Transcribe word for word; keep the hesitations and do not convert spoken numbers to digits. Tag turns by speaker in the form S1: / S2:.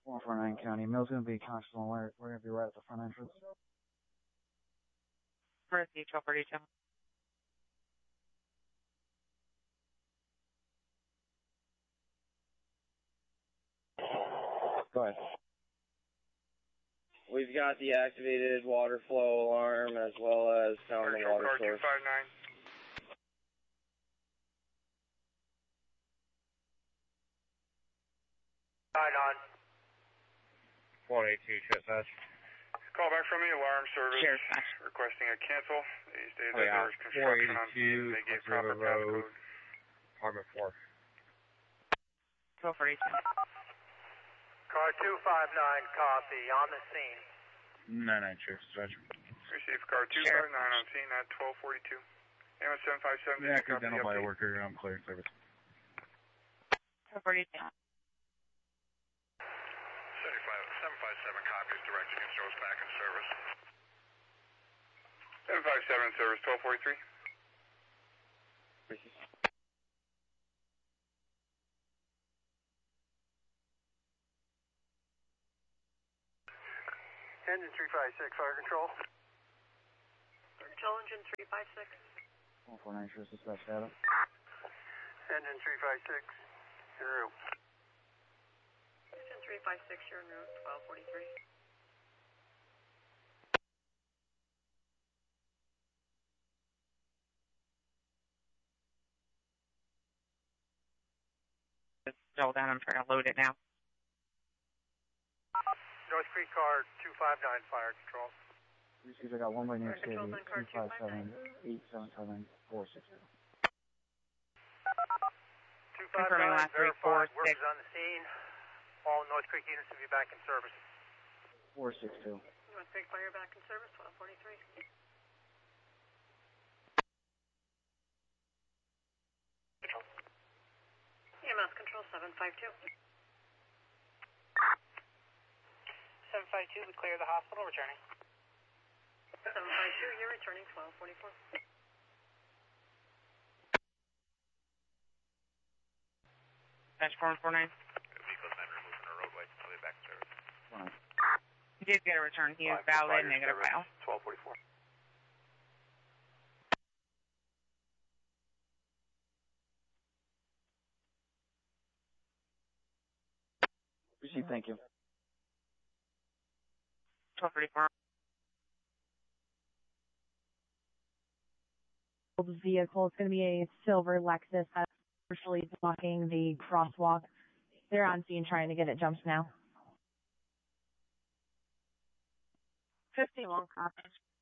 S1: one four nine County. Mill's going to be constable. We're, we're going to be right at the front entrance.
S2: Mercy, twelve forty-two.
S1: Go ahead.
S3: We've got the activated water flow alarm as well as found the water
S4: car
S3: source.
S4: two five nine. Nine on.
S5: one eighty-two, dispatch.
S4: Call back from the alarm service.
S2: Cheers, Ash.
S4: Requesting a cancel. They stated
S5: Oh,
S4: that
S5: yeah.
S4: there was construction on scene. They gave proper
S5: Road,
S4: passcode.
S5: apartment four.
S2: twelve forty-two.
S4: Car two five nine, copy. On the scene.
S5: nine nine, Sheriff, dispatch.
S4: Received car two five nine on scene at twelve forty-two. M S seven five seven.
S5: Yeah, accidental by a worker. I'm clearing service.
S2: twelve forty-two.
S4: seven five seven copies, directing and shows back in service. seven five seven service, twelve forty-three. Engine three five six, fire control.
S6: Control engine three five six.
S1: one four nine Sheriff Dispatch data.
S4: Engine three five six, en route.
S6: Engine three five six, you're en route, twelve forty-three.
S2: It's still down. I'm trying to load it now.
S4: North Creek car two five nine, fire control.
S1: Received, I got one by New York City,
S6: Controls on car
S1: two five seven, eight seven seven, four six two.
S4: two five
S2: Confirming
S4: nine,
S2: last three,
S4: verified,
S2: four, six.
S4: workers on the scene. All North Creek units will be back in service.
S1: four six two.
S6: North Creek fire back in service, twelve forty-three. E M S control seven five two.
S2: seven five two, we clear the hospital, returning.
S6: seven five two, you're returning, twelve forty-four.
S2: Dash four one four nine.
S4: Vehicle's been removed from the roadway. I'll be back in service.
S1: Fine.
S2: He did get a return. He is valid, negative file.
S4: twelve forty-four.
S1: Received, thank you.
S2: twelve forty-four.
S7: Vehicle. It's going to be a silver Lexus that's partially blocking the crosswalk. They're on scene trying to get it jumped now.
S2: fifty-one copies.